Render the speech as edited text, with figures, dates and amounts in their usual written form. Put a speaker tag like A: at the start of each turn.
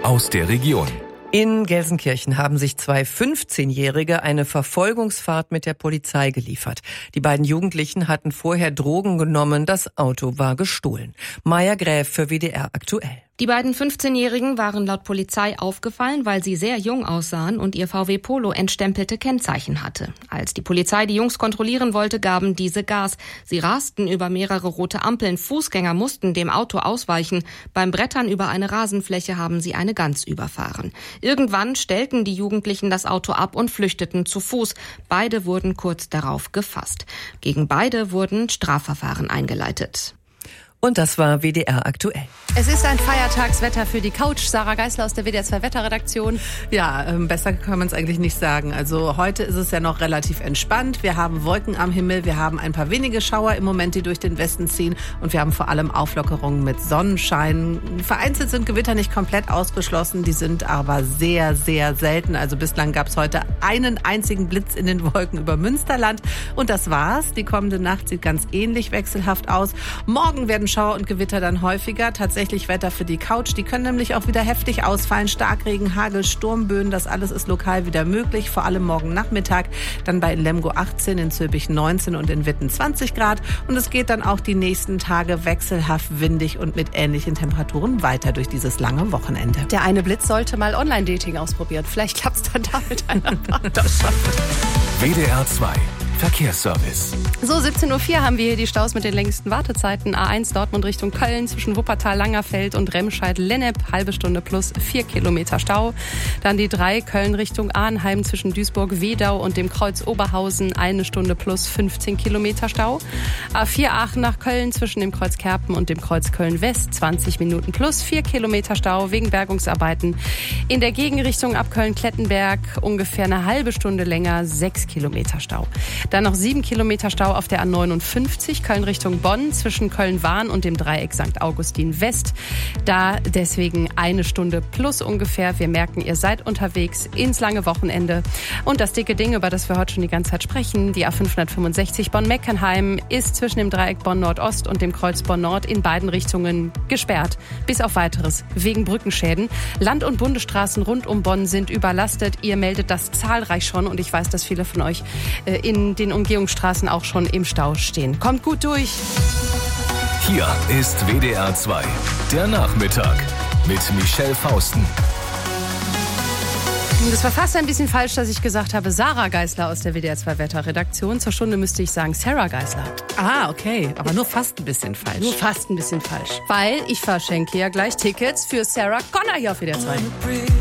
A: aus der Region.
B: In Gelsenkirchen haben sich zwei 15-Jährige eine Verfolgungsfahrt mit der Polizei geliefert. Die beiden Jugendlichen hatten vorher Drogen genommen, das Auto war gestohlen. Maja Gräf für WDR aktuell.
C: Die beiden 15-Jährigen waren laut Polizei aufgefallen, weil sie sehr jung aussahen und ihr VW Polo entstempelte Kennzeichen hatte. Als die Polizei die Jungs kontrollieren wollte, gaben diese Gas. Sie rasten über mehrere rote Ampeln. Fußgänger mussten dem Auto ausweichen. Beim Brettern über eine Rasenfläche haben sie eine Gans überfahren. Irgendwann stellten die Jugendlichen das Auto ab und flüchteten zu Fuß. Beide wurden kurz darauf gefasst. Gegen beide wurden Strafverfahren eingeleitet.
B: Und das war WDR aktuell.
D: Es ist ein Feiertagswetter für die Couch. Sarah Geisler aus der WDR 2 Wetterredaktion.
E: Ja, besser kann man es eigentlich nicht sagen. Also heute ist es ja noch relativ entspannt. Wir haben Wolken am Himmel, wir haben ein paar wenige Schauer im Moment, die durch den Westen ziehen. Und wir haben vor allem Auflockerungen mit Sonnenschein. Vereinzelt sind Gewitter nicht komplett ausgeschlossen, die sind aber sehr, sehr selten. Also bislang gab es heute einen einzigen Blitz in den Wolken über Münsterland. Und das war's. Die kommende Nacht sieht ganz ähnlich wechselhaft aus. Morgen werden Schauer und Gewitter dann häufiger. Tatsächlich Wetter für die Couch. Die können nämlich auch wieder heftig ausfallen. Starkregen, Hagel, Sturmböen, das alles ist lokal wieder möglich. Vor allem morgen Nachmittag. Dann bei Lemgo 18, in Zülpich 19 und in Witten 20 Grad. Und es geht dann auch die nächsten Tage wechselhaft windig und mit ähnlichen Temperaturen weiter durch dieses lange Wochenende.
D: Der eine Blitz sollte mal Online-Dating ausprobieren. Vielleicht klappt es dann damit einander.
A: WDR 2 Verkehrsservice.
D: So, 17.04 Uhr haben wir hier die Staus mit den längsten Wartezeiten. A1 Dortmund Richtung Köln zwischen Wuppertal, Langerfeld und Remscheid-Lennep. Halbe Stunde plus 4 Kilometer Stau. Dann die 3 Köln Richtung Arnheim zwischen Duisburg-Wedau und dem Kreuz Oberhausen. 1 Stunde plus 15 Kilometer Stau. A4 Aachen nach Köln zwischen dem Kreuz Kerpen und dem Kreuz Köln-West. 20 Minuten plus 4 Kilometer Stau wegen Bergungsarbeiten. In der Gegenrichtung ab Köln-Klettenberg ungefähr eine halbe Stunde länger. 6 Kilometer Stau. Dann noch 7 Kilometer Stau auf der A59, Köln Richtung Bonn, zwischen Köln-Wahn und dem Dreieck St. Augustin West. Da deswegen 1 Stunde plus ungefähr. Wir merken, ihr seid unterwegs ins lange Wochenende. Und das dicke Ding, über das wir heute schon die ganze Zeit sprechen, die A565 Bonn-Meckenheim, ist zwischen dem Dreieck Bonn-Nordost und dem Kreuz Bonn-Nord in beiden Richtungen gesperrt. Bis auf Weiteres wegen Brückenschäden. Land- und Bundesstraßen rund um Bonn sind überlastet. Ihr meldet das zahlreich schon und ich weiß, dass viele von euch in den Umgehungsstraßen auch schon im Stau stehen. Kommt gut durch.
A: Hier ist WDR 2, der Nachmittag mit Michelle Fausten.
D: Das war fast ein bisschen falsch, dass ich gesagt habe, Sarah Geisler aus der WDR 2 Wetterredaktion. Zur Stunde müsste ich sagen, Sarah Geisler.
E: Ah, okay. Aber nur fast ein bisschen falsch.
D: Nur fast ein bisschen falsch. Weil ich verschenke ja gleich Tickets für Sarah Connor hier auf WDR 2.